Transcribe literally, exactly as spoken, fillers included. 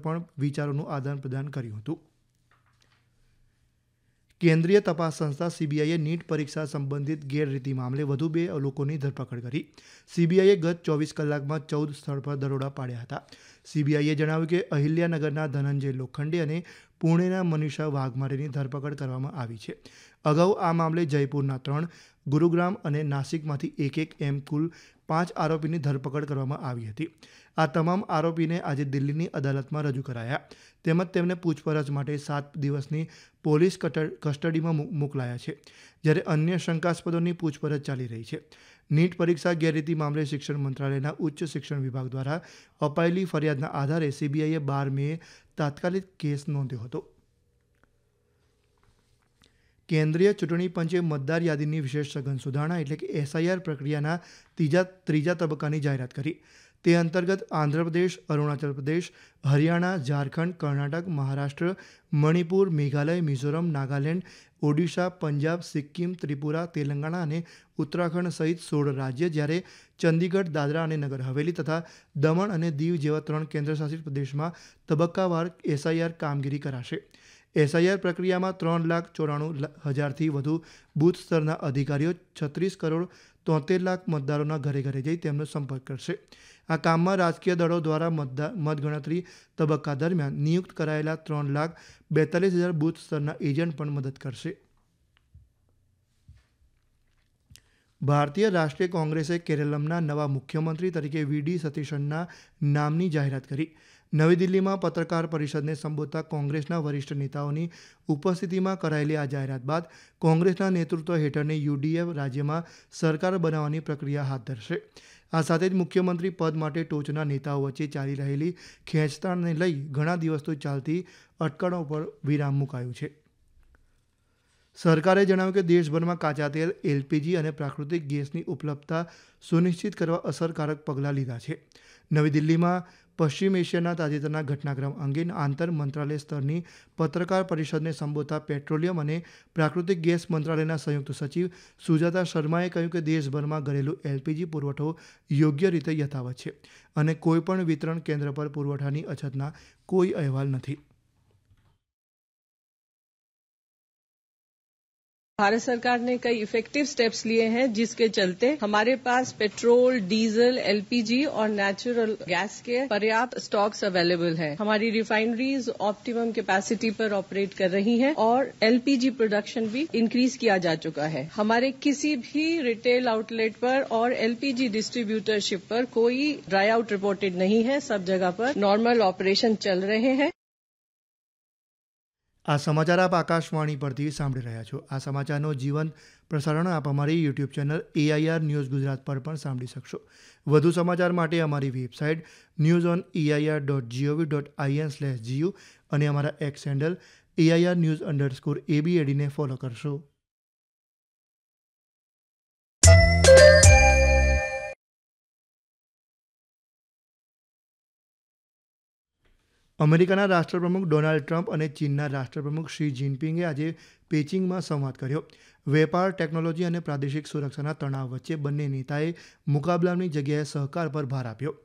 પણ વિચારોનું આદાન પ્રદાન કર્યું હતું. કેન્દ્રીય તપાસ સંસ્થા સીબીઆઈએ નીટ પરીક્ષા સંબંધિત ગેરરીતિ મામલે વધુ બે લોકોની ધરપકડ કરી. સીબીઆઈએ ગત ચોવીસ કલાકમાં ચૌદ સ્થળ પર દરોડા પાડ્યા હતા. સીબીઆઈએ જણાવ્યું કે અહિલ્યાનગરના ધનંજય લોખંડે અને પુણેના મનીષા વાઘમારેની ધરપકડ કરવામાં આવી છે. અગાઉ આ મામલે જયપુરના ત્રણ, ગુરુગ્રામ અને નાસિકમાંથી એક એક એમ કુલ પાંચ આરોપીની ધરપકડ કરવામાં આવી હતી. આ તમામ આરોપીને આજે દિલ્હીની અદાલતમાં રજૂ કરાયા તેમજ તેમને પૂછપરછ માટે સાત દિવસની પોલીસ કસ્ટડીમાં મોકલાયા છે, જ્યારે અન્ય શંકાસ્પદોની પૂછપરછ ચાલી રહી છે. નીટ પરીક્ષા ગેરરીતિ મામલે શિક્ષણ મંત્રાલયના ઉચ્ચ શિક્ષણ વિભાગ દ્વારા અપાયેલી ફરિયાદના આધારે સીબીઆઈએ બાર મે તાત્કાલિક કેસ નોંધ્યો હતો. કેન્દ્રીય ચૂંટણી પંચે મતદાર યાદીની વિશેષ સઘન સુધારણા એટલે કે એસઆઈઆર પ્રક્રિયાના ત્રીજા ત્રીજા તબક્કાની જાહેરાત કરી. તે અંતર્ગત આંધ્રપ્રદેશ, અરુણાચલ પ્રદેશ, હરિયાણા, ઝારખંડ, કર્ણાટક, મહારાષ્ટ્ર, મણિપુર, મેઘાલય, મિઝોરમ, નાગાલેન્ડ, ઓડિશા, પંજાબ, સિક્કિમ, ત્રિપુરા, તેલંગાણા અને ઉત્તરાખંડ સહિત સોળ રાજ્ય, જ્યારે ચંદીગઢ, દાદરા અને નગર હવેલી તથા દમણ અને દીવ જેવા ત્રણ કેન્દ્રશાસિત પ્રદેશમાં તબક્કાવાર એસઆઈઆર કામગીરી કરાશે. એસઆઈઆર પ્રક્રિયામાં ત્રણ લાખ ચોરાણું હજારથી વધુ બૂથ સ્તરના અધિકારીઓ છત્રીસ કરોડ તોતેર લાખ મતદારોના ઘરે ઘરે જઈ તેમનો સંપર્ક કરશે. આ કામમાં રાજકીય દળો દ્વારા મતદાર મતગણતરી તબક્કા દરમિયાન નિયુક્ત કરાયેલા ત્રણ લાખ બેતાલીસ હજાર બૂથ સ્તરના એજન્ટ પણ મદદ કરશે. ભારતીય રાષ્ટ્રીય કોંગ્રેસે કેરળમના નવા મુખ્યમંત્રી તરીકે વીડી સતીશનના નામની જાહેરાત કરી. નવી દિલ્હીમાં પત્રકાર પરિષદને સંબોધતા કોંગ્રેસના વરિષ્ઠ નેતાઓની ઉપસ્થિતિમાં કરાયેલી આ જાહેરાત બાદ કોંગ્રેસના નેતૃત્વ હેઠળની યુડીએફ રાજ્યમાં સરકાર બનાવવાની પ્રક્રિયા હાથ ધરશે. આ સાથે જ મુખ્યમંત્રી પદ માટે ટોચના નેતાઓ વચ્ચે ચાલી રહેલી ખેંચતાણને લઈ ઘણા દિવસથી ચાલતી અટકળો પર વિરામ મુકાયું છે. સરકારે જણાવ્યું કે દેશભરમાં કાચા તેલ, એલપીજી અને પ્રાકૃતિક ગેસની ઉપલબ્ધતા સુનિશ્ચિત કરવા અસરકારક પગલાં લીધા છે. નવી દિલ્હીમાં પશ્ચિમ એશિયાના તાજેતરના ઘટનાક્રમ અંગે આંતર મંત્રાલય સ્તરની પત્રકાર પરિષદને સંબોધતા પેટ્રોલિયમ અને પ્રાકૃતિક ગેસ મંત્રાલયના સંયુક્ત સચિવ સુજાતા શર્માએ કહ્યું કે દેશભરમાં ઘરેલું એલપીજી પુરવઠો યોગ્ય રીતે યથાવત છે અને કોઈપણ વિતરણ કેન્દ્ર પર પુરવઠાની અછતના કોઈ અહેવાલ નથી. भारत सरकार ने कई इफेक्टिव स्टेप्स लिए हैं जिसके चलते हमारे पास पेट्रोल, डीजल, एलपीजी और नेचुरल गैस के पर्याप्त स्टॉक्स अवेलेबल हैं. हमारी रिफाइनरीज ऑप्टिमम कैपेसिटी पर ऑपरेट कर रही हैं और एलपीजी प्रोडक्शन भी इंक्रीज किया जा चुका है. हमारे किसी भी रिटेल आउटलेट पर और एलपीजी डिस्ट्रीब्यूटरशिप पर कोई ड्राई आउट रिपोर्टेड नहीं है. सब जगह पर नॉर्मल ऑपरेशन चल रहे हैं. આ સમાચાર આપ આકાશવાણી પરથી સાંભળી રહ્યા છો. આ સમાચારનો જીવંત પ્રસારણ આપ અમારી YouTube channel AIR news Gujarat પર પણ સાંભળી શકશો. વધુ સમાચાર માટે અમારી website news on AIR dot GOV dot IN slash GU અને અમારા x handle AIR news underscore એબીએડીને follow કરશો. અમેરિકાના રાષ્ટ્રપ્રમુખ ડોનાલ્ડ ટ્રમ્પ અને ચીનના રાષ્ટ્રપ્રમુખ શી જિનપિંગે આજે પેચિંગમાં સંવાદ કર્યો. વેપાર, ટેકનોલોજી અને પ્રાદેશિક સુરક્ષાના તણાવ વચ્ચે બંને નેતાએ મુકાબલાની જગ્યાએ સહકાર પર ભાર આપ્યો.